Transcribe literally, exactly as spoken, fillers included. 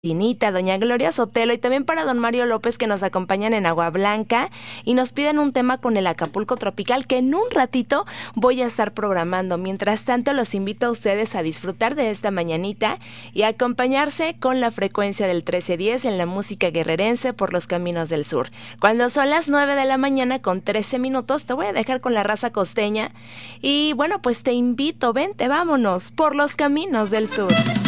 Tinita, doña Gloria Sotelo y también para don Mario López que nos acompañan en Agua Blanca y nos piden un tema con el Acapulco Tropical que en un ratito voy a estar programando. Mientras tanto los invito a ustedes a disfrutar de esta mañanita y a acompañarse con la frecuencia del trece diez en la música guerrerense por los caminos del sur. Cuando son las nueve de la mañana con trece minutos te voy a dejar con la raza costeña y bueno pues te invito, vente, vámonos por los caminos del sur.